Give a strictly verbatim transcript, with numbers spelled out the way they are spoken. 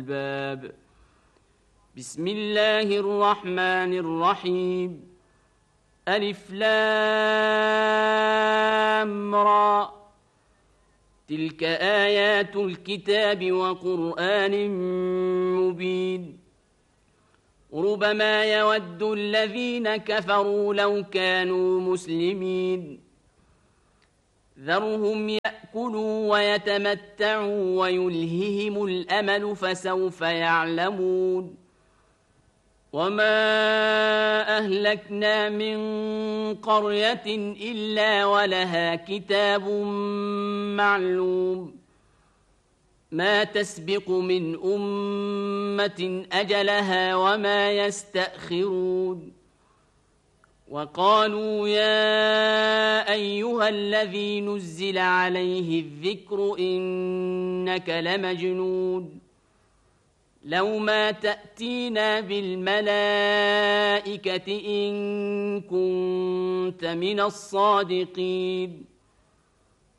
الباب. بسم الله الرحمن الرحيم. ألف لام را. تلك آيات الكتاب وقرآن مبين. ربما يود الذين كفروا لو كانوا مسلمين. ذرهم يأكلوا ويتمتعوا ويلههم الأمل فسوف يعلمون. وما أهلكنا من قرية إلا ولها كتاب معلوم. ما تسبق من أمة أجلها وما يستأخرون. وقالوا يا أيها الذي نزل عليه الذكر إنك لمجنون. لو ما تأتينا بالملائكة إن كنت من الصادقين.